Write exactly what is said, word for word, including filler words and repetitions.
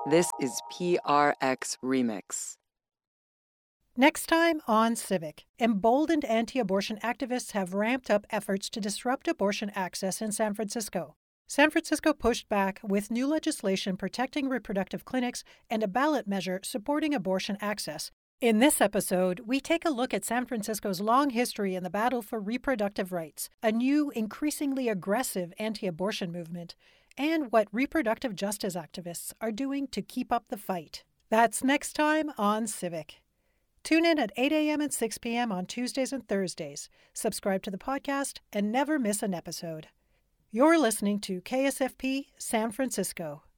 This is P R X Remix. Next time on Civic, emboldened anti-abortion activists have ramped up efforts to disrupt abortion access in San Francisco. San Francisco pushed back with new legislation protecting reproductive clinics and a ballot measure supporting abortion access. In this episode, we take a look at San Francisco's long history in the battle for reproductive rights, a new, increasingly aggressive anti-abortion movement, and what reproductive justice activists are doing to keep up the fight. That's next time on Civic. Tune in at eight a.m. and six p.m. on Tuesdays and Thursdays. Subscribe to the podcast and never miss an episode. You're listening to K S F P San Francisco.